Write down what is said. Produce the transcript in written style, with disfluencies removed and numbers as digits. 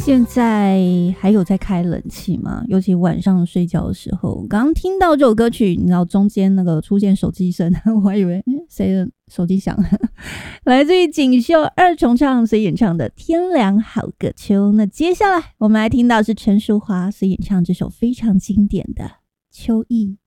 现在还有在开冷气吗？尤其晚上睡觉的时候。刚刚听到这首歌曲，你知道中间那个出现手机声，我还以为谁的手机响了。来自于锦绣二重唱所演唱的《天凉好个秋》。那接下来我们来听到是陈淑桦所演唱这首非常经典的《秋意》。